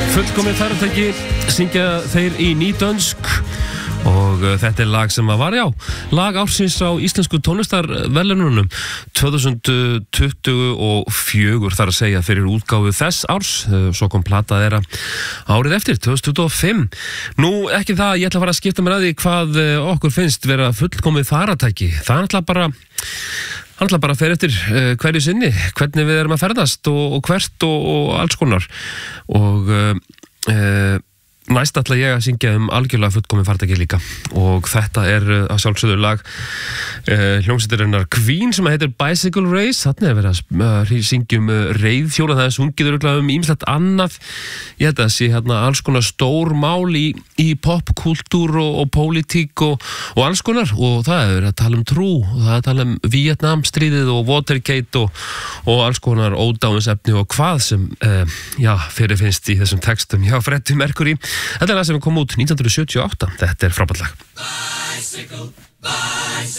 Fullkomið farartæki syngja þeir í nýdönsk og þetta lag sem var, lag ársins á íslensku tónlistarverðlaununum 2024 þar að segja fyrir útgáfu þess árs, svo kom plata þeirra árið eftir, 2025. Nú ekki það, ég ætla að fara að skipta mér að því hvað okkur finnst vera fullkomið farartæki. Það er alltaf bara að fer eftir hverju sinni, hvernig við erum að ferðast og hvert og alls konar. Og næst ætla ég að syngja algjörlega fullkomið farartæki líka og þetta að sjálfsögðu lag hljómsveitarinnar Queen sem heitir Bicycle Race. Þarna verið að syngja reiðhjóla, það sungið örugglega ýmislegt annað. Ég held að sé alls konar stór mál í popkultúr og pólitík og alls konar, og það verið að tala trú og það að tala Vietnamstríðið og Watergate og alls konar ódáinsefni og hvað sem fyrirfinnst í þessum textum hjá Freddie Mercury. Þetta lag sem kom út 1978. Þetta frábært lag. Bicycle, bicycle.